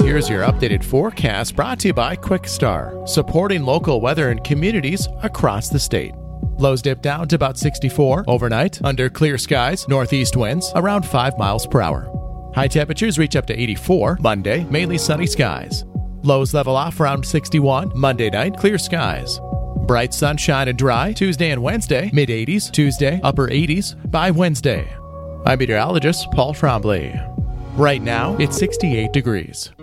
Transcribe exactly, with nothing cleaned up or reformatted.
Here's your updated forecast brought to you by QuickStar, supporting local weather and communities across the state. Lows dip down to about sixty-four overnight under clear skies, northeast winds around five miles per hour. High temperatures reach up to eighty-four Monday, mainly sunny skies. Lows level off around sixty-one Monday night, clear skies. Bright sunshine and dry Tuesday and Wednesday, mid eighties, Tuesday, upper eighties by Wednesday. I'm meteorologist Paul Trombley. Right now, it's sixty-eight degrees.